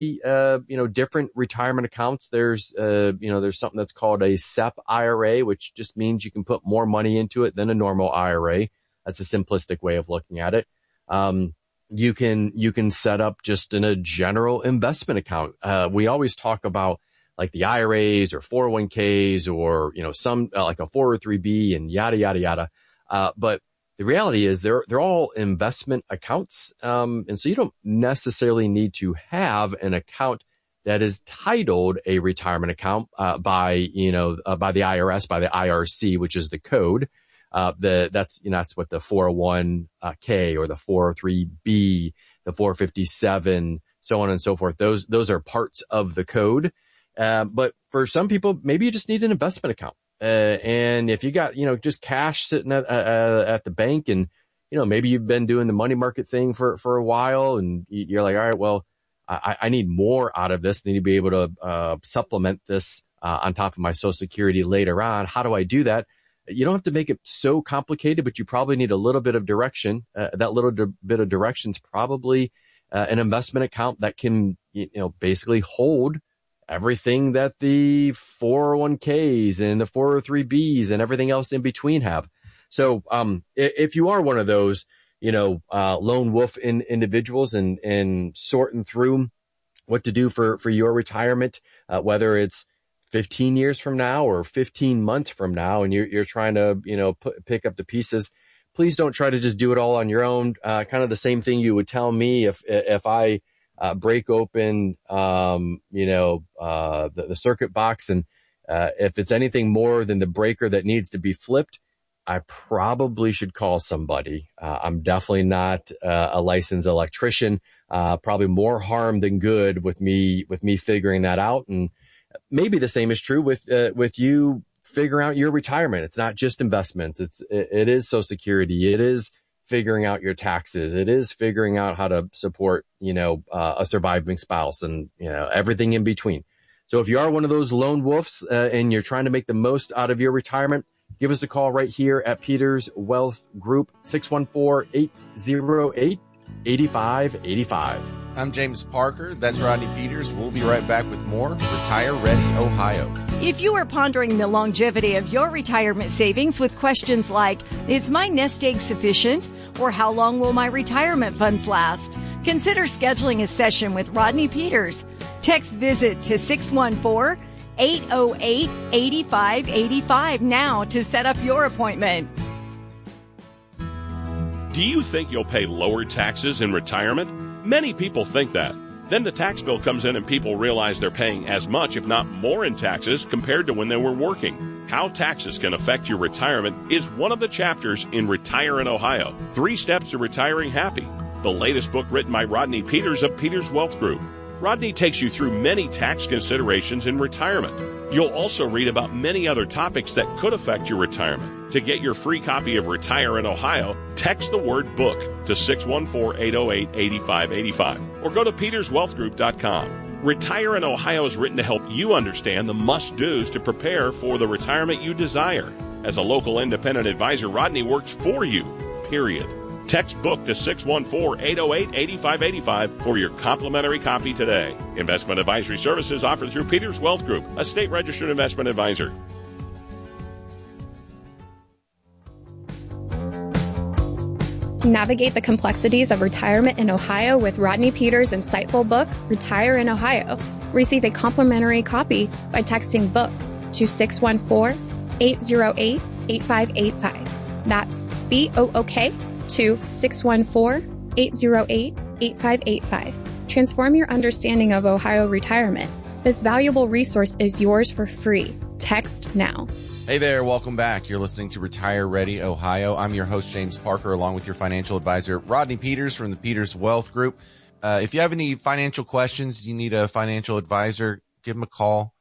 different retirement accounts. There's something that's called a SEP IRA, which just means you can put more money into it than a normal IRA. That's a simplistic way of looking at it. You can set up just in a general investment account. We always talk about like the IRAs or 401ks or, some like a 403b and yada, yada, yada. But the reality is they're all investment accounts. And so you don't necessarily need to have an account that is titled a retirement account, by the IRS, by the IRC, which is the code. That's what the 401k or the 403b, the 457, so on and so forth. Those are parts of the code. But for some people, maybe you just need an investment account. And if you got, just cash sitting at the bank and, maybe you've been doing the money market thing for a while and you're like, all right, well, I need more out of this. I need to be able to, supplement this, on top of my Social Security later on. How do I do that? You don't have to make it so complicated, but you probably need a little bit of direction. That little bit of direction is probably, an investment account that can, basically hold everything that the 401ks and the 403bs and everything else in between have. So, if you are one of those, lone wolf individuals and sorting through what to do for your retirement, whether it's 15 years from now or 15 months from now, and you're trying to, pick up the pieces, please don't try to just do it all on your own. Kind of the same thing you would tell me if I, break open, the circuit box. And, if it's anything more than the breaker that needs to be flipped, I probably should call somebody. I'm definitely not a licensed electrician. Probably more harm than good with me figuring that out. And maybe the same is true with you figuring out your retirement. It's not just investments. It is Social Security. It is figuring out your taxes. It is figuring out how to support, a surviving spouse and, everything in between. So if you are one of those lone wolves and you're trying to make the most out of your retirement, give us a call right here at Peters Wealth Group, 614-808-8585. I'm James Parker. That's Rodney Peters. We'll be right back with more Retire Ready Ohio. If you are pondering the longevity of your retirement savings with questions like, is my nest egg sufficient? Or how long will my retirement funds last? Consider scheduling a session with Rodney Peters. Text VISIT to 614-808-8585 now to set up your appointment. Do you think you'll pay lower taxes in retirement? Many people think that. Then the tax bill comes in and people realize they're paying as much, if not more, in taxes compared to when they were working. How taxes can affect your retirement is one of the chapters in Retire in Ohio, 3 Steps to Retiring Happy, the latest book written by Rodney Peters of Peters Wealth Group. Rodney takes you through many tax considerations in retirement. You'll also read about many other topics that could affect your retirement. To get your free copy of Retire in Ohio, text the word book to 614-808-8585 or go to peterswealthgroup.com. Retire in Ohio is written to help you understand the must-dos to prepare for the retirement you desire. As a local independent advisor, Rodney works for you, period. Text book to 614-808-8585 for your complimentary copy today. Investment advisory services offered through Peters Wealth Group, a state-registered investment advisor. Navigate the complexities of retirement in Ohio with Rodney Peters' insightful book, Retire in Ohio. Receive a complimentary copy by texting BOOK to 614-808-8585. That's BOOK to 614-808-8585. Transform your understanding of Ohio retirement. This valuable resource is yours for free. Text now. Hey there, welcome back. You're listening to Retire Ready Ohio. I'm your host, James Parker, along with your financial advisor, Rodney Peters from the Peters Wealth Group. If you have any financial questions, you need a financial advisor, give them a call,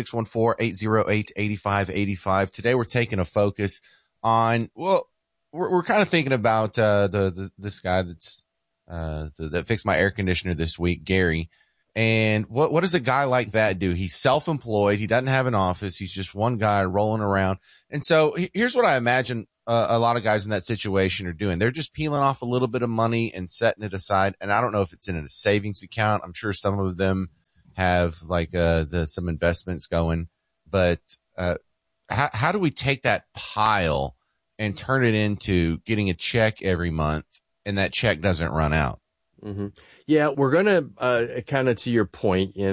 614-808-8585. Today we're taking a focus on, well, we're kind of thinking about this guy that fixed my air conditioner this week, Gary. And what does a guy like that do? He's self-employed. He doesn't have an office. He's just one guy rolling around. And so here's what I imagine a lot of guys in that situation are doing. They're just peeling off a little bit of money and setting it aside. And I don't know if it's in a savings account. I'm sure some of them have like some investments going, but how do we take that pile and turn it into getting a check every month and that check doesn't run out? Mm-hmm. Yeah, we're going to kind of to your point, so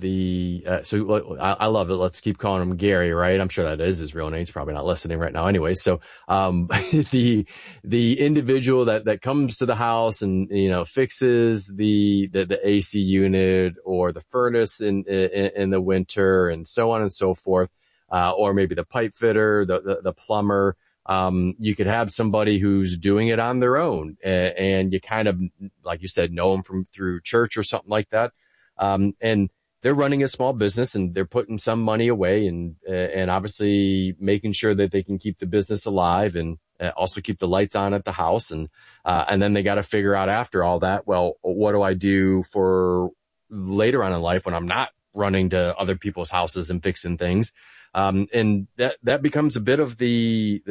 I love it. Let's keep calling him Gary, right? I'm sure that is his real name. He's probably not listening right now anyway. So, the individual that comes to the house and, fixes the AC unit or the furnace in the winter and so on and so forth. Or maybe the pipe fitter, the plumber. You could have somebody who's doing it on their own, and you kind of, like you said, know them through church or something like that. And they're running a small business and they're putting some money away and obviously making sure that they can keep the business alive and also keep the lights on at the house. And then they got to figure out after all that, well, what do I do for later on in life when I'm not running to other people's houses and fixing things? And that becomes a bit of the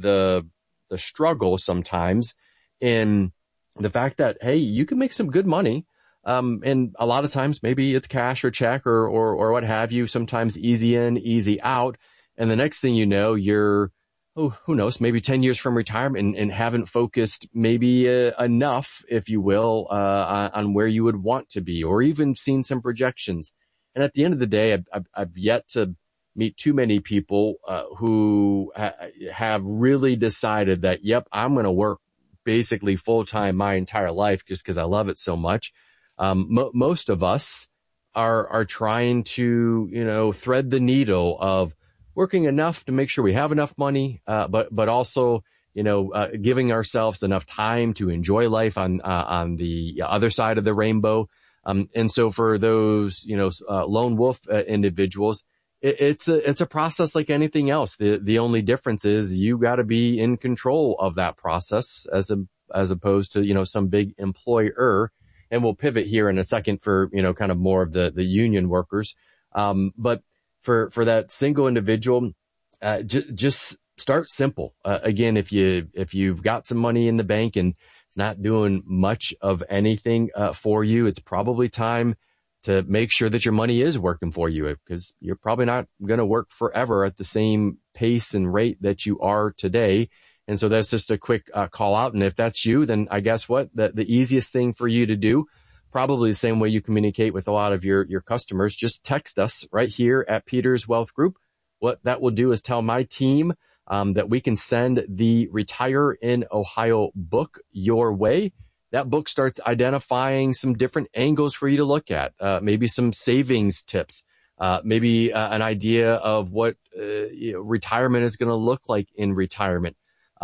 struggle sometimes in the fact that, hey, you can make some good money. And a lot of times maybe it's cash or check or what have you, sometimes easy in, easy out. And the next thing you know, you're, who knows, maybe 10 years from retirement and haven't focused maybe enough, if you will, on where you would want to be, or even seen some projections. And at the end of the day, I've yet to meet too many people who have really decided that, yep, I'm going to work basically full time my entire life just because I love it so much. Most of us are trying to, thread the needle of working enough to make sure we have enough money, but also, giving ourselves enough time to enjoy life on the other side of the rainbow. And so for those, lone wolf individuals, it's a process like anything else. The only difference is you got to be in control of that process as opposed to, some big employer. And we'll pivot here in a second for, kind of more of the union workers. But for that single individual, just start simple. Again, if you've got some money in the bank and it's not doing much of anything for you, it's probably time to make sure that your money is working for you, because you're probably not going to work forever at the same pace and rate that you are today. And so that's just a quick call out. And if that's you, then I guess what the easiest thing for you to do, probably the same way you communicate with a lot of your customers, just text us right here at Peters Wealth Group. What that will do is tell my team that we can send the Retire in Ohio book your way. That book starts identifying some different angles for you to look at, maybe some savings tips, maybe an idea of what retirement is going to look like in retirement,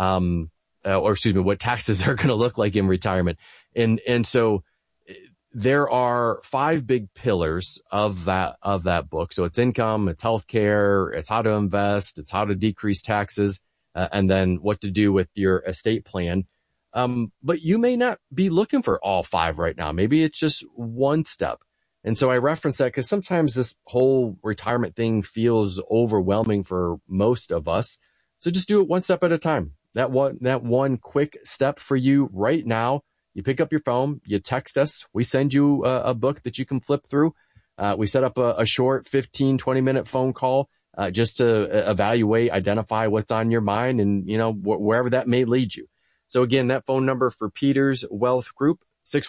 what taxes are going to look like in retirement. And so there are 5 big pillars of that book. So it's income, it's healthcare, it's how to invest, it's how to decrease taxes, and then what to do with your estate plan. But you may not be looking for all 5 right now. Maybe it's just one step. And so I reference that because sometimes this whole retirement thing feels overwhelming for most of us. So just do it one step at a time. That one quick step for you right now. You pick up your phone, you text us. We send you a book that you can flip through. We set up a short 15, 20-minute phone call just to evaluate, identify what's on your mind and, wherever that may lead you. So again, that phone number for Peters Wealth Group,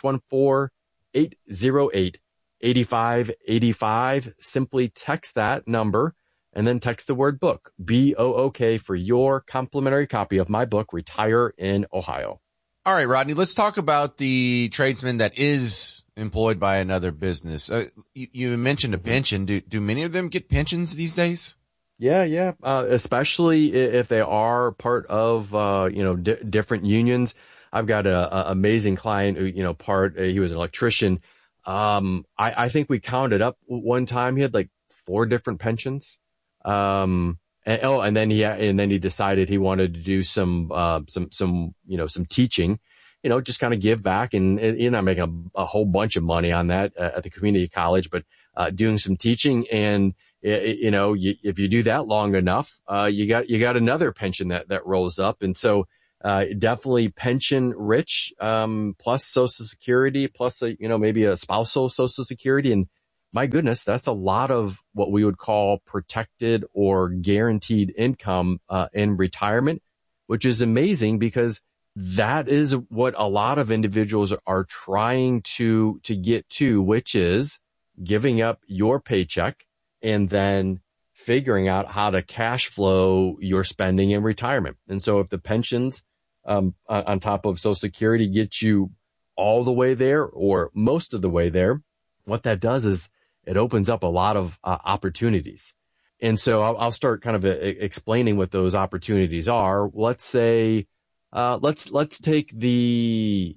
614-808-8585. Simply text that number and then text the word book, BOOK, for your complimentary copy of my book, Retire in Ohio. All right, Rodney, let's talk about the tradesman that is employed by another business. You mentioned a pension. Do many of them get pensions these days? Yeah. Especially if they are part of, different unions. I've got a amazing client who, he was an electrician. I think we counted up one time. He had like 4 different pensions. And then he decided he wanted to do some teaching, just kind of give back and you're not making a whole bunch of money on that at the community college, but doing some teaching. And if you do that long enough, you got another pension that rolls up. And so, definitely pension rich, plus Social Security, plus, maybe a spousal Social Security. And my goodness, that's a lot of what we would call protected or guaranteed income, in retirement, which is amazing because that is what a lot of individuals are trying to get to, which is giving up your paycheck and then figuring out how to cash flow your spending in retirement. And so if the pensions, on top of Social Security get you all the way there or most of the way there, what that does is it opens up a lot of opportunities. And so I'll start kind of explaining what those opportunities are. Let's say, let's take the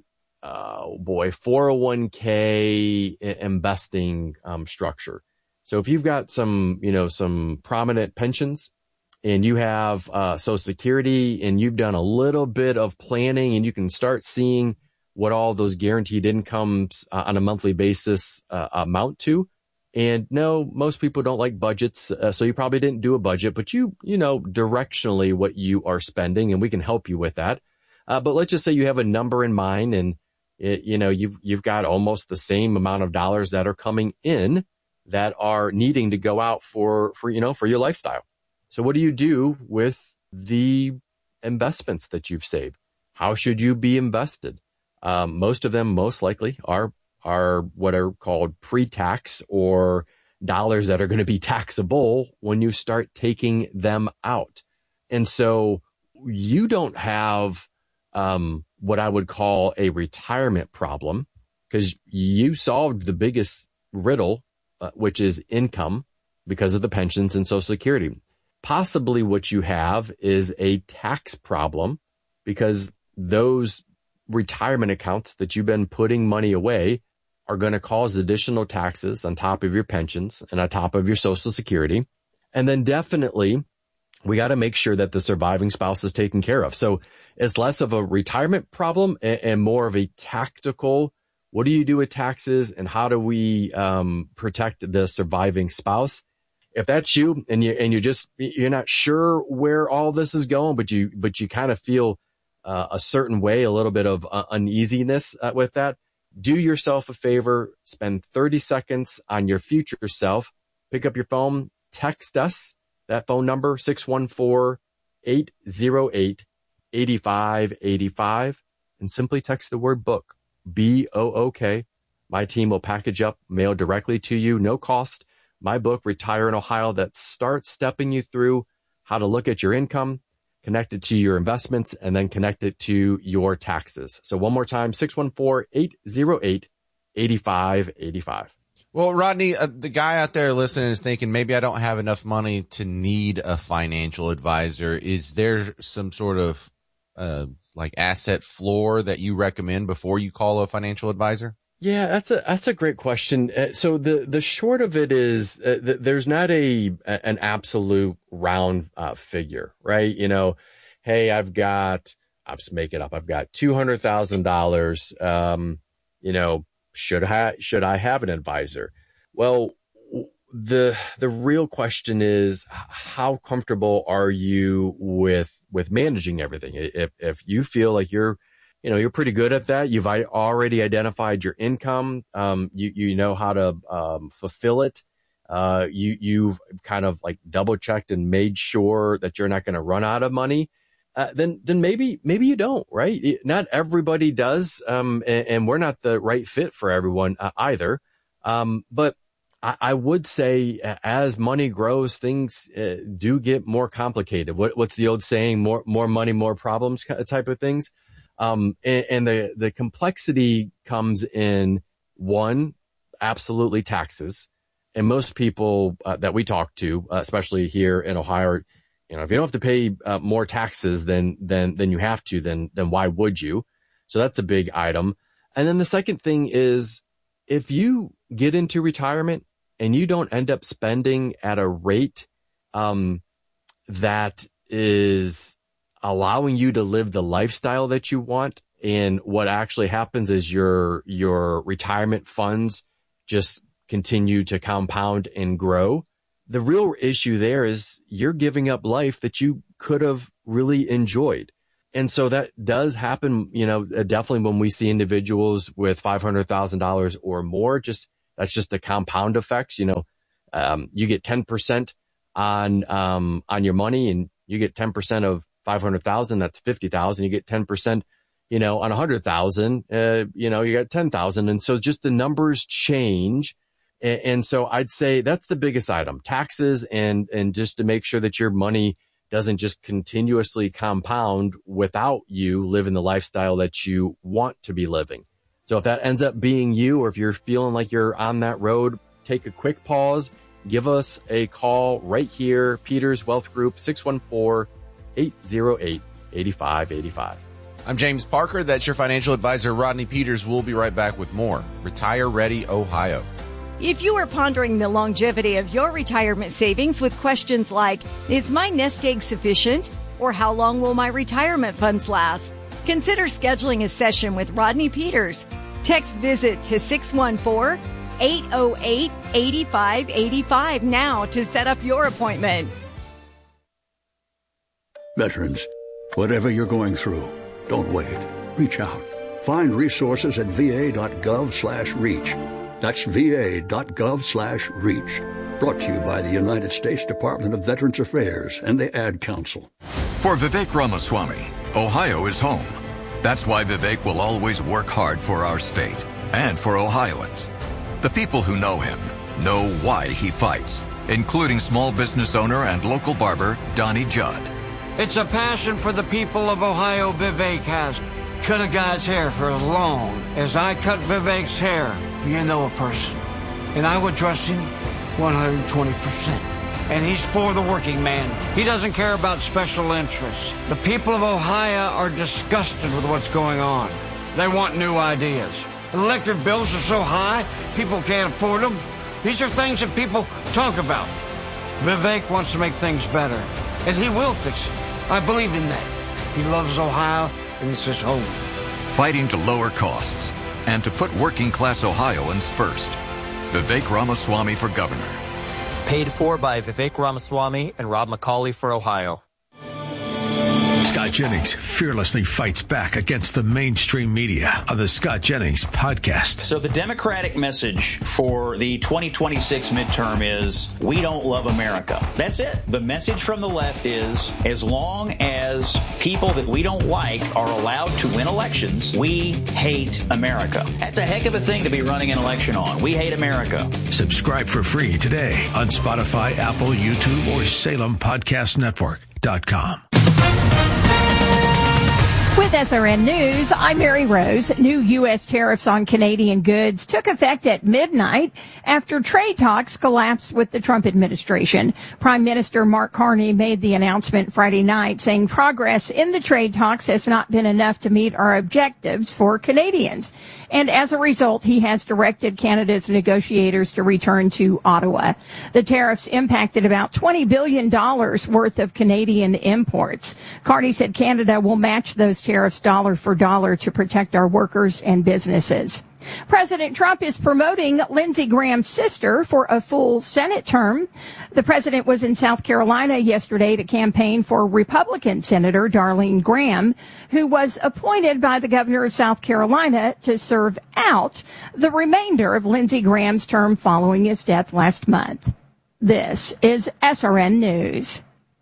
401k investing structure. So if you've got some prominent pensions and you have Social Security and you've done a little bit of planning and you can start seeing what all those guaranteed incomes on a monthly basis amount to. And no, most people don't like budgets, so you probably didn't do a budget, but you know directionally what you are spending, and we can help you with that. But let's just say you have a number in mind, and you've got almost the same amount of dollars that are coming in that are needing to go out for your lifestyle. So what do you do with the investments that you've saved? How should you be invested? Most of them most likely are what are called pre-tax, or dollars that are going to be taxable when you start taking them out. And so you don't have what I would call a retirement problem, because you solved the biggest riddle, which is income, because of the pensions and Social Security. Possibly what you have is a tax problem, because those retirement accounts that you've been putting money away are going to cause additional taxes on top of your pensions and on top of your Social Security. And then definitely we got to make sure that the surviving spouse is taken care of. So it's less of a retirement problem and more of a tactical, what do you do with taxes and how do we protect the surviving spouse? If that's you and you're not sure where all this is going, but you kind of feel a certain way, a little bit of uneasiness with that, do yourself a favor, spend 30 seconds on your future self, pick up your phone, text us, that phone number, 614-808-8585, and simply text the word book, BOOK. My team will package up, mail directly to you, no cost. My book, Retire in Ohio, that starts stepping you through how to look at your income, connect it to your investments, and then connect it to your taxes. So one more time, 614-808-8585. Well, Rodney, the guy out there listening is thinking, maybe I don't have enough money to need a financial advisor. Is there some sort of like asset floor that you recommend before you call a financial advisor? Yeah, that's a great question. So the short of it is there's not an absolute round figure, right? Hey, I'll just make it up. I've got $200,000. Should I have an advisor? Well, the real question is, how comfortable are you with managing everything? If you feel like you're pretty good at that, you've already identified your income, you know how to fulfill it. You've kind of like double checked and made sure that you're not going to run out of money. Then maybe you don't, right? Not everybody does. And we're not the right fit for everyone either. But I would say as money grows, things do get more complicated. What's the old saying? More money, more problems type of things. And the complexity comes in, one, absolutely taxes. And most people that we talk to, especially here in Ohio, if you don't have to pay more taxes than you have to, then why would you? So that's a big item. And then the second thing is, if you get into retirement and you don't end up spending at a rate that is allowing you to live the lifestyle that you want, and what actually happens is your retirement funds just continue to compound and grow, the real issue there is you're giving up life that you could have really enjoyed. And so that does happen, definitely when we see individuals with $500,000 or more, that's just the compound effects. You get 10% on your money, and you get 10% of 500,000, that's 50,000. You get 10%, on 100,000, you got 10,000. And so just the numbers change. And so I'd say that's the biggest item, taxes, and just to make sure that your money doesn't just continuously compound without you living the lifestyle that you want to be living. So if that ends up being you, or if you're feeling like you're on that road, take a quick pause, give us a call right here, Peters Wealth Group, 614-808-8585. I'm James Parker. That's your financial advisor, Rodney Peters. We'll be right back with more Retire Ready Ohio. If you are pondering the longevity of your retirement savings with questions like, is my nest egg sufficient? Or how long will my retirement funds last? Consider scheduling a session with Rodney Peters. Text VISIT to 614-808-8585 now to set up your appointment. Veterans, whatever you're going through, don't wait. Reach out. Find resources at va.gov/reach. That's va.gov/reach. Brought to you by the United States Department of Veterans Affairs and the Ad Council. For Vivek Ramaswamy, Ohio is home. That's why Vivek will always work hard for our state and for Ohioans. The people who know him know why he fights, including small business owner and local barber Donnie Judd. It's a passion for the people of Ohio Vivek has. Cut a guy's hair for as long as I cut Vivek's hair. You know a person. And I would trust him 120%. And he's for the working man. He doesn't care about special interests. The people of Ohio are disgusted with what's going on. They want new ideas. Electric bills are so high, people can't afford them. These are things that people talk about. Vivek wants to make things better. And he will fix it. I believe in that. He loves Ohio, and it's his home. Fighting to lower costs and to put working-class Ohioans first. Vivek Ramaswamy for governor. Paid for by Vivek Ramaswamy and Rob McCauley for Ohio. Scott Jennings fearlessly fights back against the mainstream media on the Scott Jennings podcast. So the Democratic message for the 2026 midterm is, we don't love America. That's it. The message from the left is, as long as people that we don't like are allowed to win elections, we hate America. That's a heck of a thing to be running an election on. We hate America. Subscribe for free today on Spotify, Apple, YouTube, or SalemPodcastNetwork.com. With SRN News, I'm Mary Rose. New U.S. tariffs on Canadian goods took effect at midnight after trade talks collapsed with the Trump administration. Prime Minister Mark Carney made the announcement Friday night, saying progress in the trade talks has not been enough to meet our objectives for Canadians. And as a result, he has directed Canada's negotiators to return to Ottawa. The tariffs impacted about $20 billion worth of Canadian imports. Carney said Canada will match those tariffs dollar for dollar to protect our workers and businesses. President Trump is promoting Lindsey Graham's sister for a full Senate term. The president was in South Carolina yesterday to campaign for Republican Senator Darlene Graham, who was appointed by the governor of South Carolina to serve out the remainder of Lindsey Graham's term following his death last month. This is SRN News.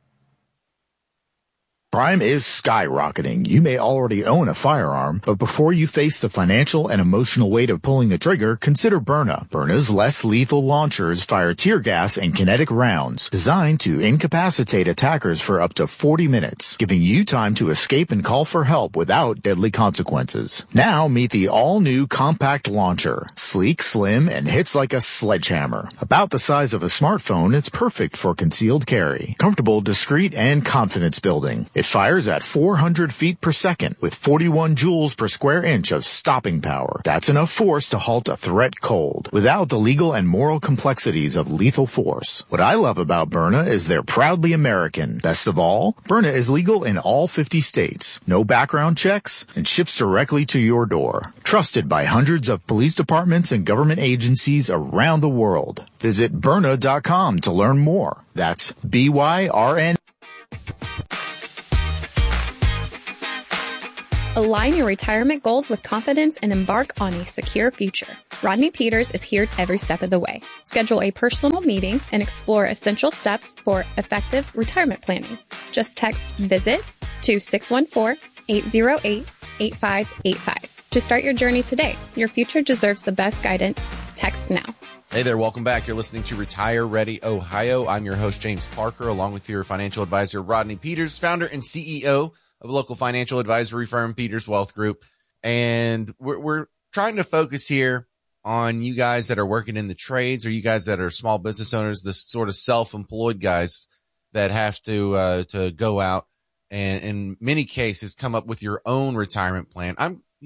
Crime is skyrocketing. You may already own a firearm, but before you face the financial and emotional weight of pulling the trigger, consider Byrna. Byrna's less lethal launchers fire tear gas and kinetic rounds designed to incapacitate attackers for up to 40 minutes, giving you time to escape and call for help without deadly consequences. Now meet the all-new compact launcher. Sleek, slim, and hits like a sledgehammer. About the size of a smartphone, it's perfect for concealed carry. Comfortable, discreet, and confidence building. It fires at 400 feet per second with 41 joules per square inch of stopping power. That's enough force to halt a threat cold without the legal and moral complexities of lethal force. What I love about Byrna is they're proudly American. Best of all, Byrna is legal in all 50 states. No background checks and ships directly to your door. Trusted by hundreds of police departments and government agencies around the world. Visit Byrna.com to learn more. That's BYRN. Align your retirement goals with confidence and embark on a secure future. Rodney Peters is here every step of the way. Schedule a personal meeting and explore essential steps for effective retirement planning. Just text VISIT to 614-808-8585 to start your journey today. Your future deserves the best guidance. Text now. Hey there, welcome back. You're listening to Retire Ready Ohio. I'm your host, James Parker, along with your financial advisor, Rodney Peters, founder and CEO of a local financial advisory firm, Peters Wealth Group. And we're trying to focus here on you guys that are working in the trades, or you guys that are small business owners, the sort of self-employed guys that have to go out and in many cases come up with your own retirement plan.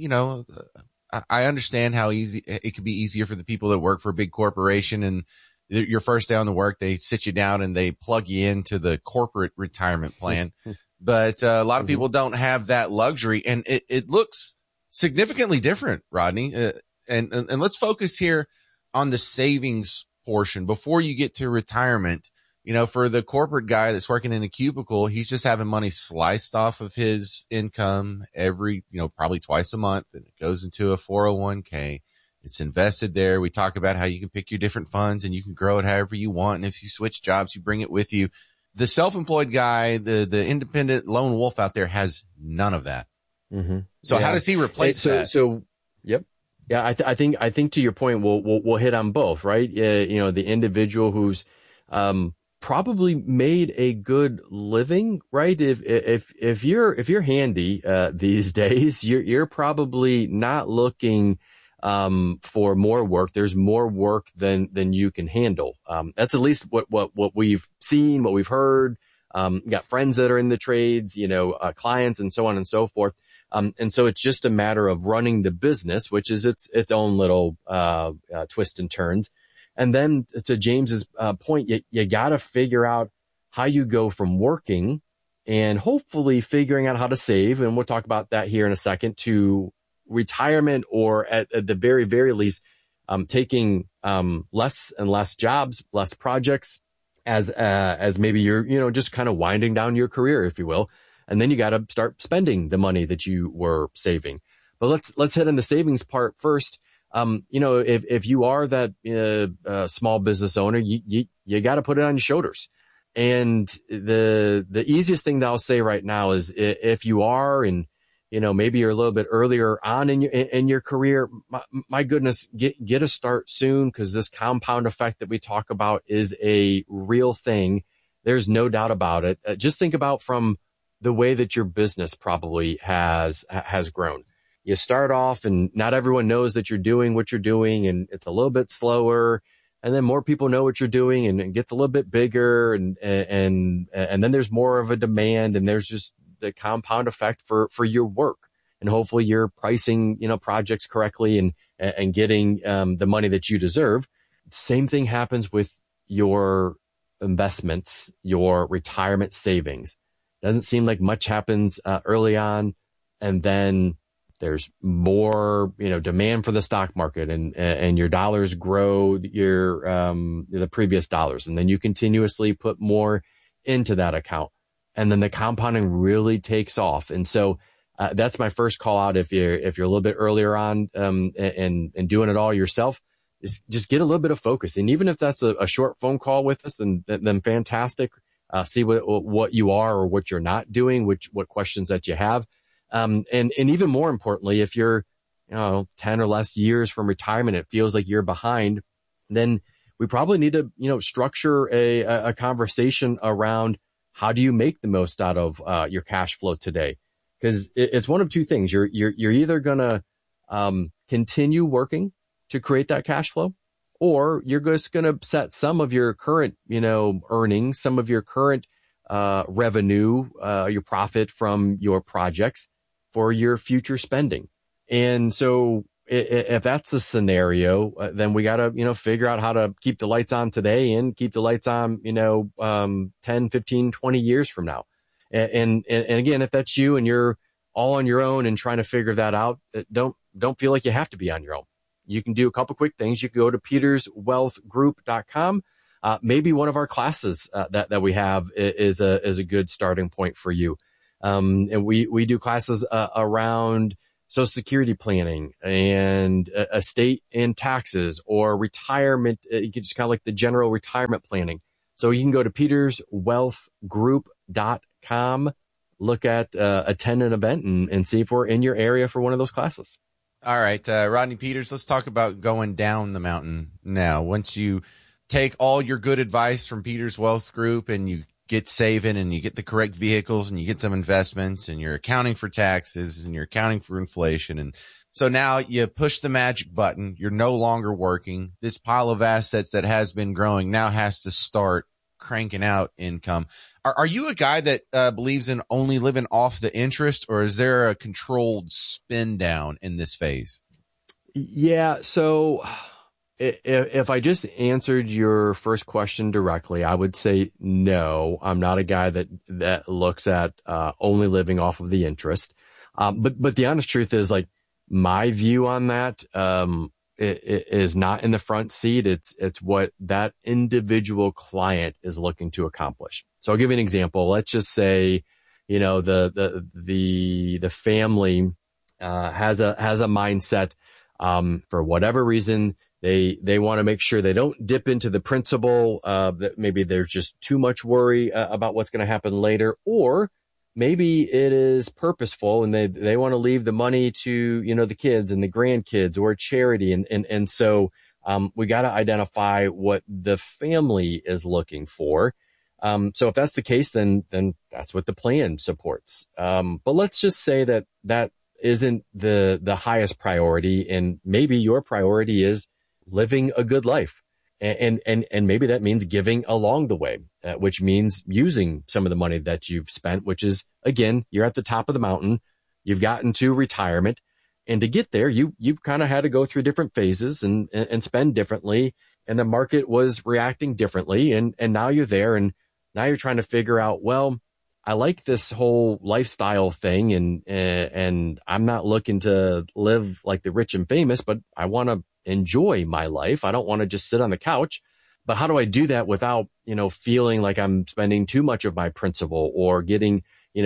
I understand how easy it could be easier for the people that work for a big corporation, and your first day on the work, they sit you down and they plug you into the corporate retirement plan. But a lot of people don't have that luxury, and it looks significantly different, Rodney. And let's focus here on the savings portion before you get to retirement. You know, for the corporate guy that's working in a cubicle, he's just having money sliced off of his income every, probably twice a month, and it goes into a 401k. It's invested there. We talk about how you can pick your different funds and you can grow it however you want. And if you switch jobs, you bring it with you. The self-employed guy, the independent lone wolf out there has none of that. Mm-hmm. So how does he replace that? Yep. Yeah. I think to your point, we'll hit on both, right? The individual who's, probably made a good living, right? If you're handy, these days, you're probably not looking, for more work. There's more work than you can handle. That's at least what we've seen, what we've heard. Got friends that are in the trades, clients and so on and so forth. And so it's just a matter of running the business, which is its own little, twists and turns. And then to James's point, you got to figure out how you go from working and hopefully figuring out how to save. And we'll talk about that here in a second, to retirement, or at the very, very least, taking less and less jobs, less projects as maybe you're, just kind of winding down your career, if you will. And then you got to start spending the money that you were saving. But let's hit on the savings part first. If you are that small business owner, you got to put it on your shoulders. And the easiest thing that I'll say right now is, if you are, and maybe you're a little bit earlier on in your career, my goodness, get a start soon, because this compound effect that we talk about is a real thing. There's no doubt about it. Just think about from the way that your business probably has grown. You start off and not everyone knows that you're doing what you're doing, and it's a little bit slower. And then more people know what you're doing, and it gets a little bit bigger, and then there's more of a demand, and there's just the compound effect for your work. And hopefully you're pricing, projects correctly and getting the money that you deserve. Same thing happens with your investments, your retirement savings. Doesn't seem like much happens early on, and then there's more, demand for the stock market, and your dollars grow the previous dollars. And then you continuously put more into that account. And then the compounding really takes off. And so, that's my first call out. If you're a little bit earlier on, and doing it all yourself, is just get a little bit of focus. And even if that's a short phone call with us, then fantastic. See what you are or what you're not doing, what questions that you have. And even more importantly, if you're, 10 or less years from retirement, it feels like you're behind, then we probably need to, structure a conversation around how do you make the most out of, your cash flow today? Because it's one of two things. You're either going to, continue working to create that cash flow, or you're just going to set some of your current, earnings, some of your current, revenue, your profit from your projects for your future spending. And so if that's the scenario, then we got to, figure out how to keep the lights on today and keep the lights on, 10, 15, 20 years from now. And again, if that's you and you're all on your own and trying to figure that out, don't feel like you have to be on your own. You can do a couple quick things. You can go to peterswealthgroup.com. Maybe one of our classes that we have is a good starting point for you. And we do classes around Social Security planning and estate and taxes, or retirement. You can just kind of like the general retirement planning. So you can go to peterswealthgroup.com, look at attend an event and see if we're in your area for one of those classes. All right, Rodney Peters, let's talk about going down the mountain now. Once you take all your good advice from Peters Wealth Group and you get saving and you get the correct vehicles and you get some investments and you're accounting for taxes and you're accounting for inflation. And so now you push the magic button. You're no longer working. This pile of assets that has been growing now has to start cranking out income. Are you a guy that believes in only living off the interest, or is there a controlled spin down in this phase? Yeah. So if I just answered your first question directly, I would say no. I'm not a guy that looks at only living off of the interest. But the honest truth is, like, my view on that it is not in the front seat. It's what that individual client is looking to accomplish. So I'll give you an example. Let's just say, the family has a mindset, for whatever reason. They want to make sure they don't dip into the principal, that maybe there's just too much worry about what's going to happen later, or maybe it is purposeful and they want to leave the money to, the kids and the grandkids or charity. And so, we got to identify what the family is looking for. So if that's the case, then that's what the plan supports. But let's just say that isn't the highest priority, and maybe your priority is living a good life. And maybe that means giving along the way, which means using some of the money that you've spent, which is, again, you're at the top of the mountain. You've gotten to retirement, and to get there, you've kind of had to go through different phases and spend differently. And the market was reacting differently. And now you're there, and now you're trying to figure out, well, I like this whole lifestyle thing, and I'm not looking to live like the rich and famous, but I want to enjoy my life. I don't want to just sit on the couch. But how do I do that without, feeling like I'm spending too much of my principal or getting,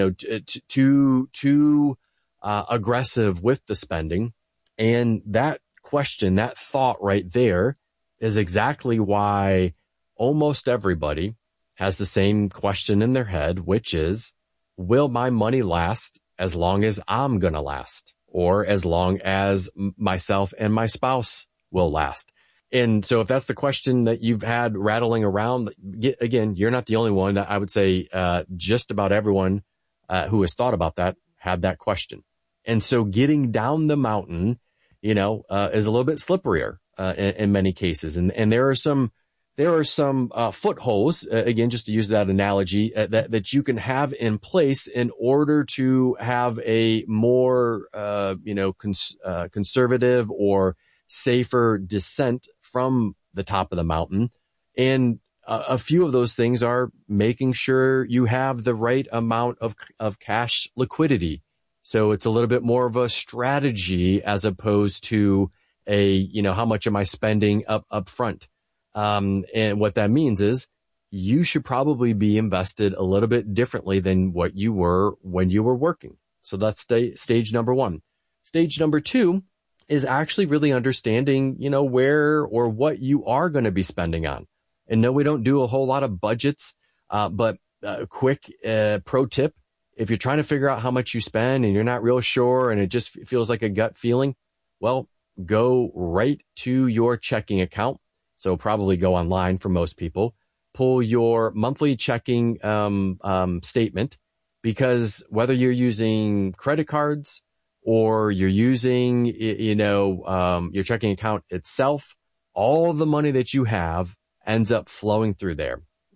too aggressive with the spending? And that question, that thought right there, is exactly why almost everybody has the same question in their head, which is, will my money last as long as I'm going to last, or as long as myself and my spouse will last? And so if that's the question that you've had rattling around, again, you're not the only one. I would say just about everyone who has thought about that had that question. And so getting down the mountain, is a little bit slipperier in many cases. And there are some footholds, again, just to use that analogy, that you can have in place in order to have a more, conservative or safer descent from the top of the mountain. And a few of those things are making sure you have the right amount of cash liquidity. So it's a little bit more of a strategy as opposed to how much am I spending up front? And what that means is you should probably be invested a little bit differently than what you were when you were working. So that's stage number one. Stage number two is actually really understanding, where or what you are going to be spending on. And no, we don't do a whole lot of budgets, but a quick pro tip: if you're trying to figure out how much you spend and you're not real sure and it just feels like a gut feeling, well, go right to your checking account. So probably go online for most people, pull your monthly checking statement, because whether you're using credit cards or you're using, your checking account itself, all of the money that you have ends up flowing through there.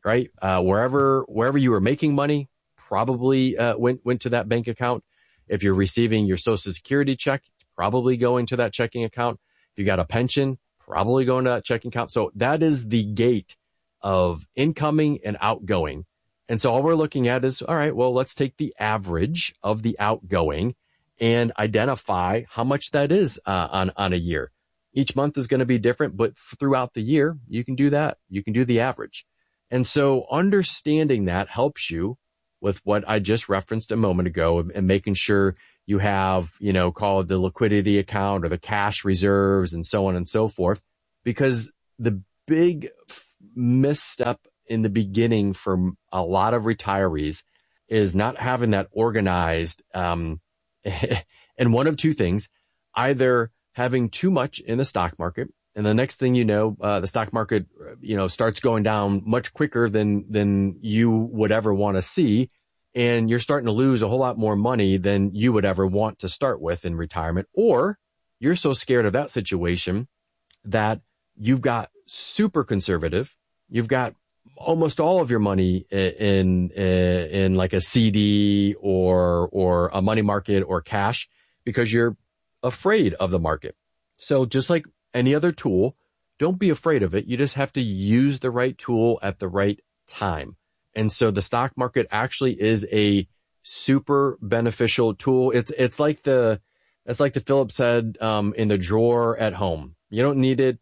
right? Wherever you were making money, probably went to that bank account. If you're receiving your Social Security check, it's probably going to that checking account. If you got a pension, probably going to that checking account. So that is the gate of incoming and outgoing. And so all we're looking at is, all right, well, let's take the average of the outgoing and identify how much that is on a year. Each month is going to be different, but throughout the year, you can do that. You can do the average. And so understanding that helps you with what I just referenced a moment ago and making sure you have, call it the liquidity account or the cash reserves and so on and so forth. Because the big misstep in the beginning for a lot of retirees is not having that organized. And one of two things, either having too much in the stock market, and the next thing you know, the stock market, starts going down much quicker than you would ever want to see. And you're starting to lose a whole lot more money than you would ever want to start with in retirement. Or you're so scared of that situation that you've got super conservative. You've got almost all of your money in like a CD or a money market or cash because you're afraid of the market. So just like any other tool, don't be afraid of it. You just have to use the right tool at the right time. And so the stock market actually is a super beneficial tool. It's like the Phillips said, in the drawer at home. You don't need it,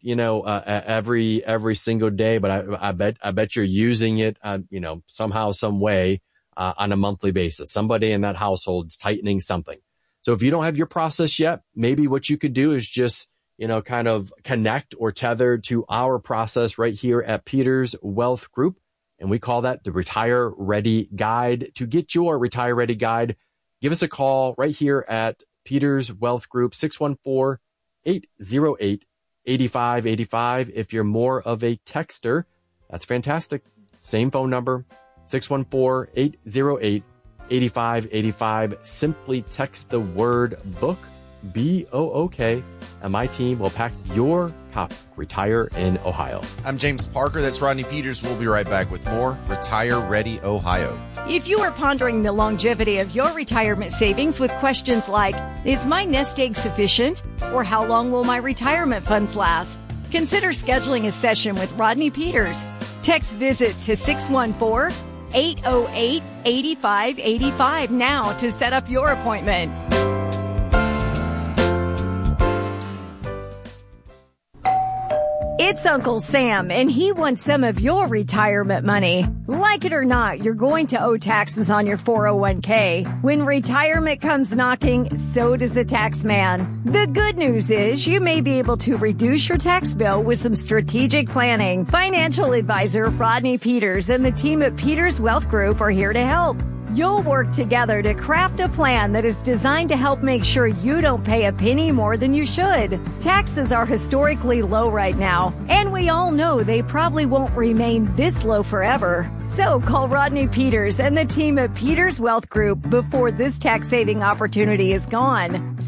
every single day, but I bet you're using it, somehow, some way, on a monthly basis. Somebody in that household's tightening something. So if you don't have your process yet, maybe what you could do is just, kind of connect or tether to our process right here at Peters Wealth Group. And we call that the Retire Ready Guide. To get your Retire Ready Guide, give us a call right here at Peters Wealth Group, 614-808-8585. If you're more of a texter, that's fantastic. Same phone number, 614-808-8585. Simply text the word book, BOOK, and my team will pack your copy. Retire in Ohio. I'm James Parker. That's Rodney Peters. We'll be right back with more Retire Ready Ohio. If you are pondering the longevity of your retirement savings with questions like, is my nest egg sufficient? Or how long will my retirement funds last? Consider scheduling a session with Rodney Peters. Text VISIT to 614-808-8585 now to set up your appointment. It's Uncle Sam, and he wants some of your retirement money. Like it or not, you're going to owe taxes on your 401k. When retirement comes knocking, so does a tax man. The good news is you may be able to reduce your tax bill with some strategic planning. Financial advisor Rodney Peters and the team at Peters Wealth Group are here to help. You'll work together to craft a plan that is designed to help make sure you don't pay a penny more than you should. Taxes are historically low right now, and we all know they probably won't remain this low forever. So call Rodney Peters and the team at Peters Wealth Group before this tax-saving opportunity is gone.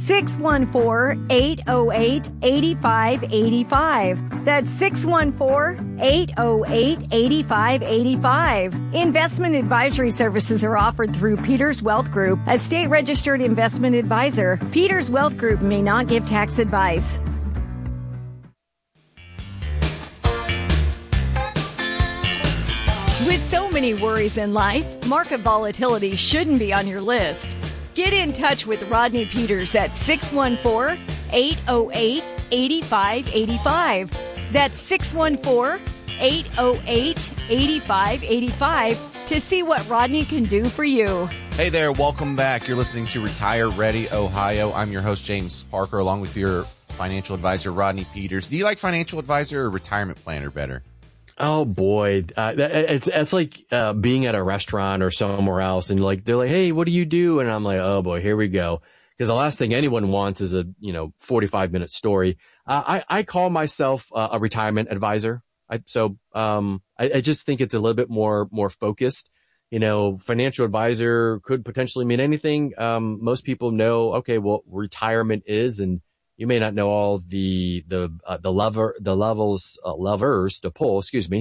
614-808-8585. That's 614-808-8585. Investment advisory services are offered through Peters Wealth Group, a state-registered investment advisor. Peters Wealth Group may not give tax advice. With so many worries in life, market volatility shouldn't be on your list. Get in touch with Rodney Peters at 614-808-8585. That's 614-808-8585 to see what Rodney can do for you. Hey there, welcome back. You're listening to Retire Ready Ohio. I'm your host, James Parker, along with your financial advisor, Rodney Peters. Do you like financial advisor or retirement planner better? Oh boy, it's like being at a restaurant or somewhere else, and they're like, "Hey, what do you do?" And I'm like, "Oh boy, here we go." Because the last thing anyone wants is a 45-minute story. I call myself a retirement advisor. I just think it's a little bit more focused. Financial advisor could potentially mean anything. Most people know, okay, well, retirement is, and you may not know all levers to pull,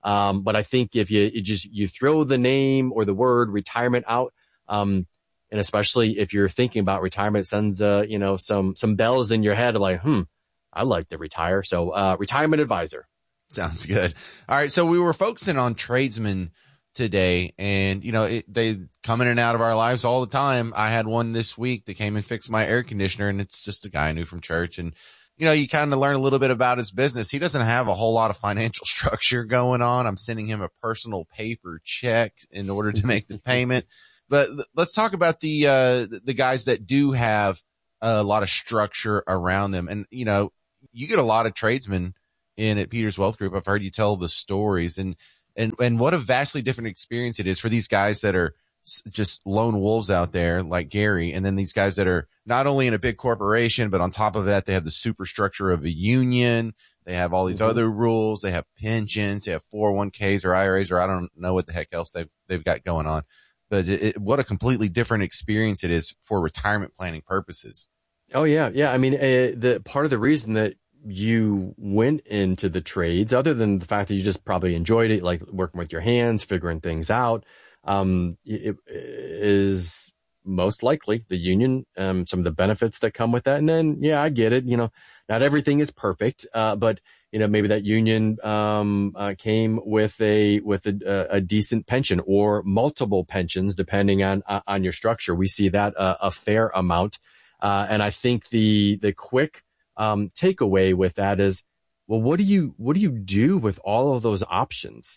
But I think if you throw the name or the word retirement out, and especially if you're thinking about retirement, it sends, some bells in your head of like, I'd like to retire. So, retirement advisor. Sounds good. All right. So we were focusing on tradesmen today, and they come in and out of our lives all the time. I had one this week that came and fixed my air conditioner, and it's just a guy I knew from church. And you kind of learn a little bit about his business. He doesn't have a whole lot of financial structure going on. I'm sending him a personal paper check in order to make the payment. But let's talk about the guys that do have a lot of structure around them. And you get a lot of tradesmen in at Peters Wealth Group. I've heard you tell the stories, and what a vastly different experience it is for these guys that are just lone wolves out there like Gary. And then these guys that are not only in a big corporation, but on top of that, they have the superstructure of a union. They have all these other rules. They have pensions. They have 401ks or IRAs, or I don't know what the heck else they've got going on. But what a completely different experience it is for retirement planning purposes. Oh yeah. Yeah. I mean, the part of the reason that you went into the trades, other than the fact that you just probably enjoyed it, like working with your hands, figuring things out, it is most likely the union, some of the benefits that come with that. And then, yeah, I get it. Not everything is perfect, but maybe that union came with a decent pension or multiple pensions, depending on your structure. We see that a fair amount, and I think the quick takeaway with that is, well, what do you do with all of those options?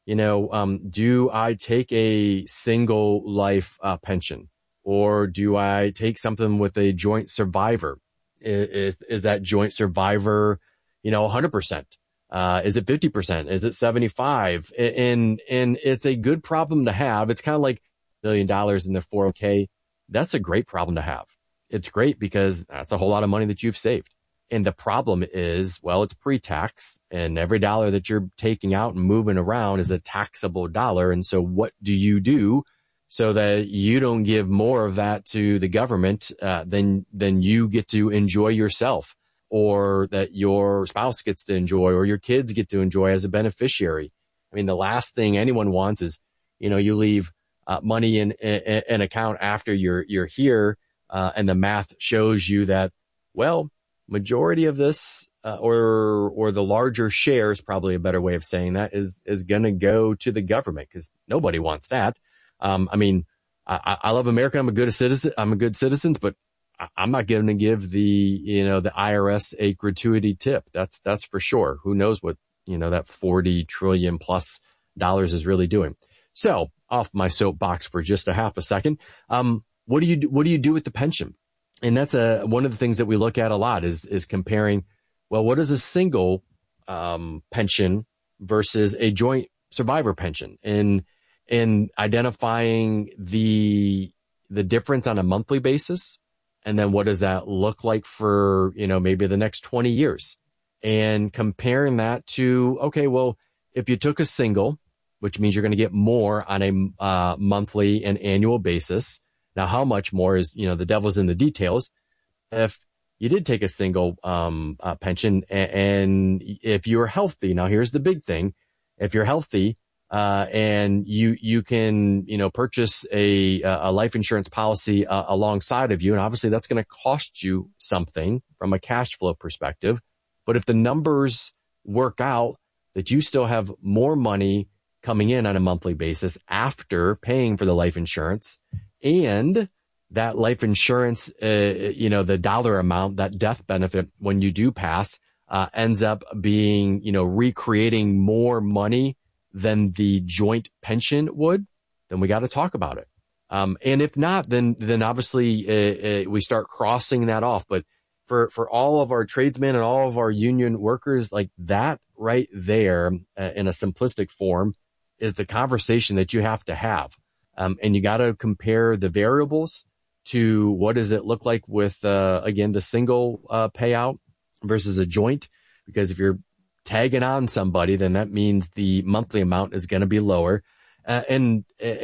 Do I take a single life pension, or do I take something with a joint survivor? Is that joint survivor, 100%? Is it 50%? Is it 75%? And it's a good problem to have. It's kind of like $1 billion in the 401k. That's a great problem to have. It's great because that's a whole lot of money that you've saved. And the problem is, well, it's pre-tax, and every dollar that you're taking out and moving around is a taxable dollar. And so what do you do so that you don't give more of that to the government than you get to enjoy yourself, or that your spouse gets to enjoy, or your kids get to enjoy as a beneficiary? I mean, the last thing anyone wants is, you leave money in an account after you're here, and the math shows you that, well, majority of this, or the larger share is probably a better way of saying that, is going to go to the government, because nobody wants that. I mean, I love America. I'm a good citizen, but I'm not going to give the IRS a gratuity tip. That's for sure. Who knows what, that 40 trillion plus dollars is really doing. So off my soapbox for just a half a second. What do you do with the pension? And that's one of the things that we look at a lot is comparing, well, what is a single pension versus a joint survivor pension, and identifying the difference on a monthly basis, and then what does that look like for maybe the next 20 years, and comparing that to, okay, well, if you took a single, which means you're going to get more on a monthly and annual basis. Now, how much more is, the devil's in the details. If you did take a single pension, and if you're healthy, now here's the big thing. If you're healthy, and you can, purchase a life insurance policy alongside of you, and obviously that's going to cost you something from a cash flow perspective. But if the numbers work out that you still have more money coming in on a monthly basis after paying for the life insurance, and that life insurance, the dollar amount, that death benefit when you do pass, ends up being, recreating more money than the joint pension would, then we got to talk about it. And if not, then obviously we start crossing that off. But for all of our tradesmen and all of our union workers, like that right there, in a simplistic form, is the conversation that you have to have. And you got to compare the variables to what does it look like with, again, the single payout versus a joint. Because if you're tagging on somebody, then that means the monthly amount is going to be lower. And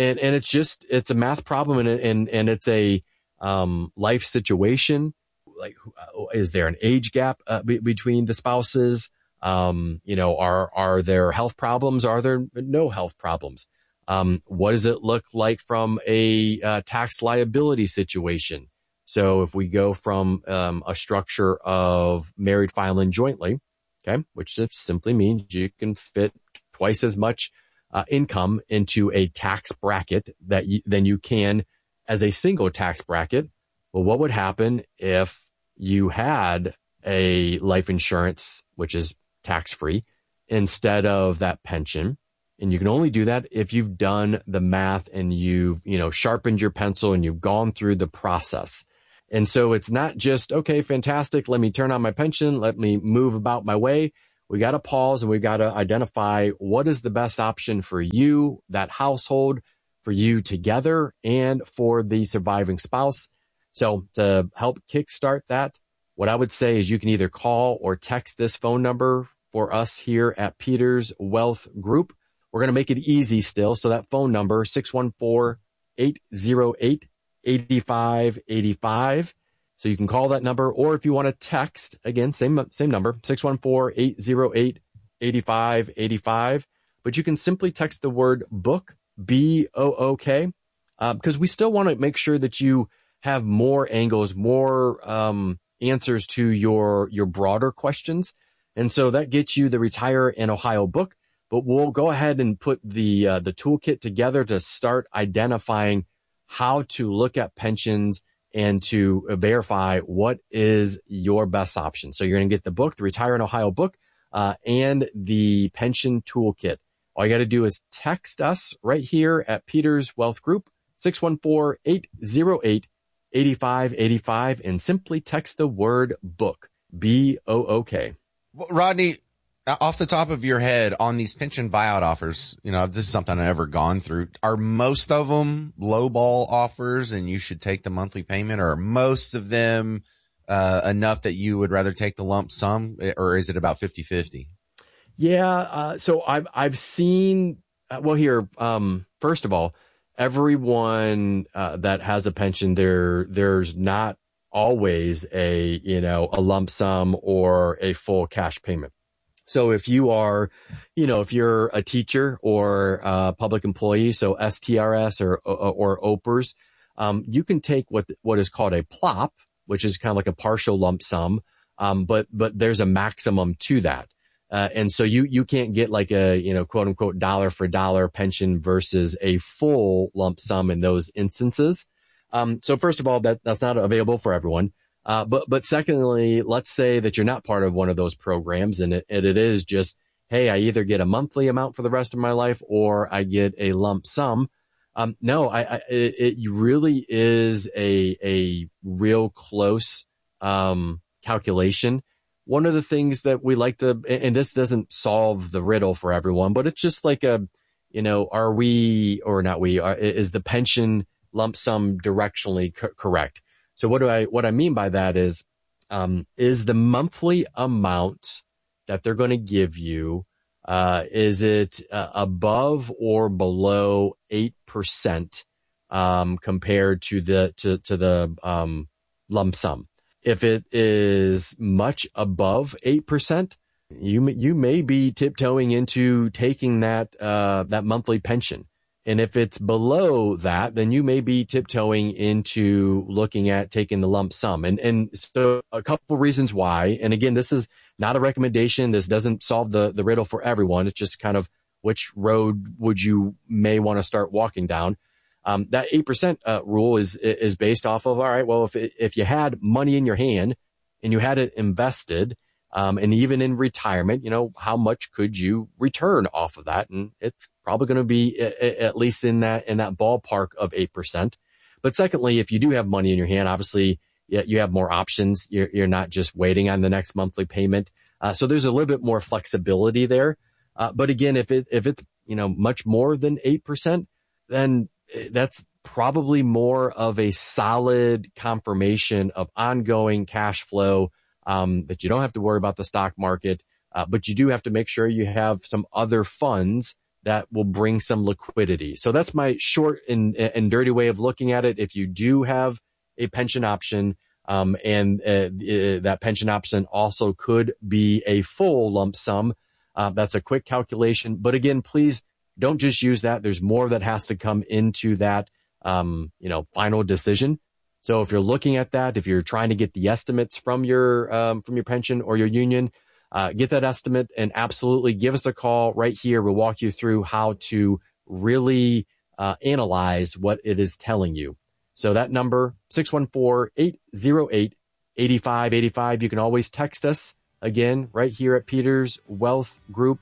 it's a math problem, and it's a life situation. Like, is there an age gap between the spouses? Are there health problems? Are there no health problems? What does it look like from a tax liability situation? So if we go from a structure of married filing jointly, okay, which just simply means you can fit twice as much income into a tax bracket than you can as a single tax bracket. Well, what would happen if you had a life insurance, which is tax-free, instead of that pension? And you can only do that if you've done the math and you've, sharpened your pencil and you've gone through the process. And so it's not just, okay, fantastic, let me turn on my pension, let me move about my way. We got to pause and we got to identify what is the best option for you, that household, for you together, and for the surviving spouse. So to help kickstart that, what I would say is you can either call or text this phone number for us here at Peters Wealth Group. We're going to make it easy still. So that phone number, 614-808-8585. So you can call that number, or if you want to text, again, same number, 614-808-8585. But you can simply text the word book, B-O-O-K, because we still want to make sure that you have more angles, more answers to your broader questions. And so that gets you the Retire in Ohio book. But we'll go ahead and put the toolkit together to start identifying how to look at pensions and to verify what is your best option. So you're going to get the book, the Retire in Ohio book, and the pension toolkit. All you got to do is text us right here at Peters Wealth Group, 614-808-8585, and simply text the word book, B-O-O-K. Well, Rodney, off the top of your head, on these pension buyout offers, this is something I've never gone through. Are most of them lowball offers and you should take the monthly payment, or are most of them enough that you would rather take the lump sum, or is it about 50-50? Yeah. So I've seen, here, first of all, everyone that has a pension, there's not always a lump sum or a full cash payment. So if you are, if you're a teacher or a public employee, so STRS or OPERS, you can take what is called a PLOP, which is kind of like a partial lump sum. But there's a maximum to that. And so you can't get like a, quote unquote, dollar for dollar pension versus a full lump sum in those instances. So first of all, that's not available for everyone. But secondly, let's say that you're not part of one of those programs and it is just, hey, I either get a monthly amount for the rest of my life or I get a lump sum. No, it really is a real close, calculation. One of the things that we like to, and this doesn't solve the riddle for everyone, but it's just like is the pension lump sum directionally correct? So what I mean by that is the monthly amount that they're going to give you, is it above or below 8% compared to the lump sum? If it is much above 8%, you may be tiptoeing into taking that monthly pension. And if it's below that, then you may be tiptoeing into looking at taking the lump sum. And so a couple reasons why, and again, this is not a recommendation. This doesn't solve the riddle for everyone. It's just kind of which road you may want to start walking down. That 8% rule is based off of, all right, well, if you had money in your hand and you had it invested, and even in retirement, how much could you return off of that? And it's probably going to be at least in that ballpark of 8%. But secondly, if you do have money in your hand, obviously you have more options. You're not just waiting on the next monthly payment. So there's a little bit more flexibility there. But again, if it's, much more than 8%, then that's probably more of a solid confirmation of ongoing cash flow, that you don't have to worry about the stock market, but you do have to make sure you have some other funds that will bring some liquidity. So that's my short and dirty way of looking at it. If you do have a pension option, And that pension option also could be a full lump sum. That's a quick calculation. But again, please don't just use that. There's more that has to come into that, final decision. So if you're looking at that, if you're trying to get the estimates from your pension or your union, get that estimate and absolutely give us a call right here. We'll walk you through how to really analyze what it is telling you. So that number, 614-808-8585. You can always text us again right here at Peters Wealth Group,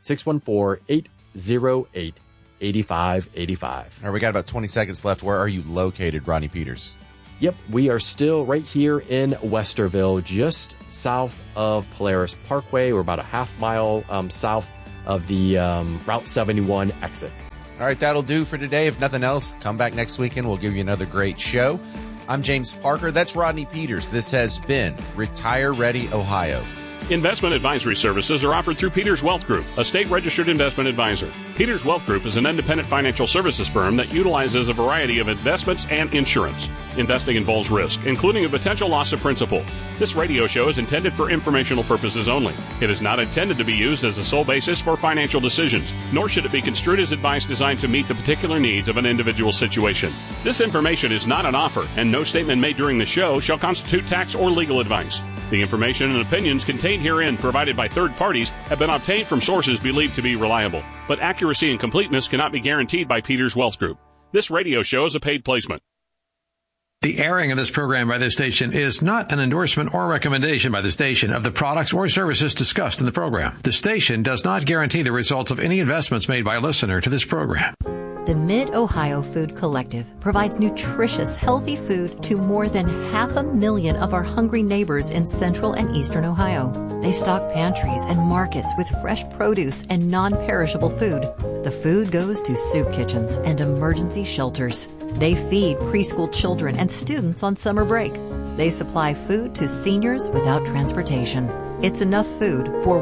614-808-8585. All right, we got about 20 seconds left. Where are you located, Rodney Peters? Yep, we are still right here in Westerville, just south of Polaris Parkway. We're about a half mile south of the Route 71 exit. All right, that'll do for today. If nothing else, come back next weekend. We'll give you another great show. I'm James Parker. That's Rodney Peters. This has been Retire Ready Ohio. Investment advisory services are offered through Peters Wealth Group, a state-registered investment advisor. Peters Wealth Group is an independent financial services firm that utilizes a variety of investments and insurance. Investing involves risk, including a potential loss of principal. This radio show is intended for informational purposes only. It is not intended to be used as the sole basis for financial decisions, nor should it be construed as advice designed to meet the particular needs of an individual situation. This information is not an offer, and no statement made during the show shall constitute tax or legal advice. The information and opinions contained herein provided by third parties have been obtained from sources believed to be reliable, but accuracy and completeness cannot be guaranteed by Peters Wealth Group. This radio show is a paid placement. The airing of this program by this station is not an endorsement or recommendation by the station of the products or services discussed in the program. The station does not guarantee the results of any investments made by a listener to this program. The Mid-Ohio Food Collective provides nutritious, healthy food to more than 500,000 of our hungry neighbors in central and eastern Ohio. They stock pantries and markets with fresh produce and non-perishable food. The food goes to soup kitchens and emergency shelters. They feed preschool children and students on summer break. They supply food to seniors without transportation. It's enough food for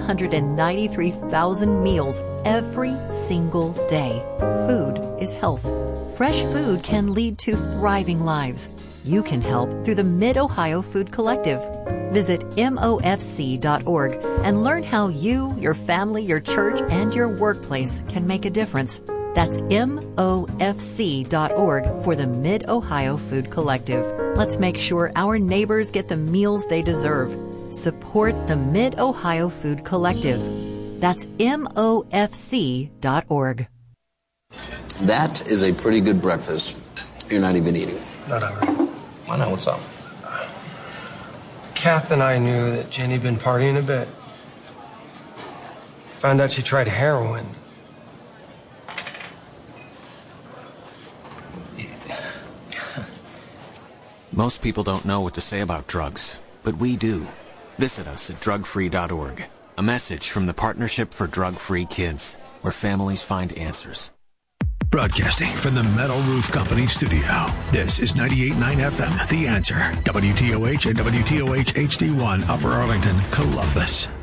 193,000 meals every single day. Food is health. Fresh food can lead to thriving lives. You can help through the Mid-Ohio Food Collective. Visit MOFC.org and learn how you, your family, your church, and your workplace can make a difference. That's MOFC.org for the Mid-Ohio Food Collective. Let's make sure our neighbors get the meals they deserve. Support the Mid-Ohio Food Collective. That's MOFC.org. That is a pretty good breakfast. You're not even eating. Not hungry. Why not? What's up? Kath and I knew that Jenny'd been partying a bit. Found out she tried heroin. Most people don't know what to say about drugs, but we do. Visit us at drugfree.org. A message from the Partnership for Drug-Free Kids, where families find answers. Broadcasting from the Metal Roof Company studio. This is 98.9 FM, The Answer. WTOH and WTOH HD1, Upper Arlington, Columbus.